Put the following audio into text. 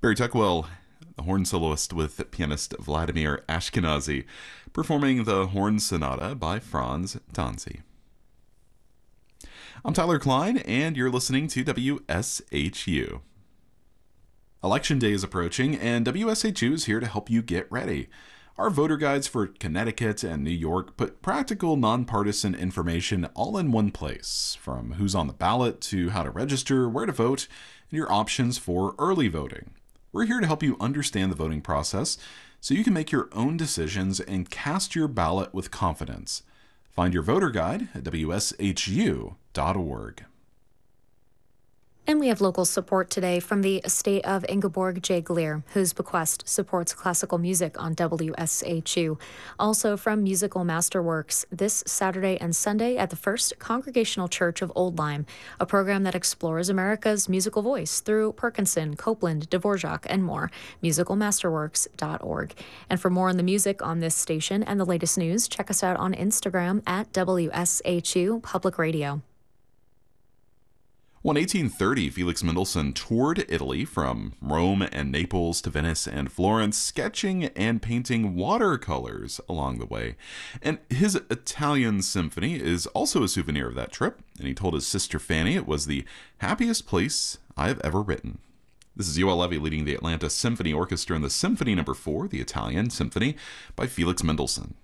Barry Tuckwell, the horn soloist with pianist Vladimir Ashkenazy, performing the Horn Sonata by Franz Tanzi. I'm Tyler Klein, and you're listening to WSHU. Election day is approaching, and WSHU is here to help you get ready. Our voter guides for Connecticut and New York put practical, nonpartisan information all in one place, from who's on the ballot to how to register, where to vote, and your options for early voting. We're here to help you understand the voting process so you can make your own decisions and cast your ballot with confidence. Find your voter guide at wshu.org. And we have local support today from the estate of Ingeborg J. Gleer, whose bequest supports classical music on WSHU. Also from Musical Masterworks this Saturday and Sunday at the First Congregational Church of Old Lyme, a program that explores America's musical voice through Perkinson, Copeland, Dvorak, and more. MusicalMasterworks.org. And for more on the music on this station and the latest news, check us out on Instagram at WSHU Public Radio. Well, in 1830, Felix Mendelssohn toured Italy from Rome and Naples to Venice and Florence, sketching and painting watercolors along the way. And his Italian symphony is also a souvenir of that trip, and he told his sister Fanny it was the happiest place I have ever written. This is Yoel Levy leading the Atlanta Symphony Orchestra in the Symphony No. 4, the Italian Symphony, by Felix Mendelssohn.